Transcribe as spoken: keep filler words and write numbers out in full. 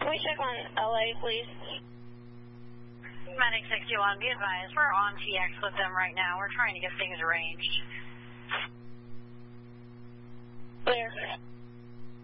we check on L A, please? Medic sixty-one, be advised, we're on T X with them right now. We're trying to get things arranged.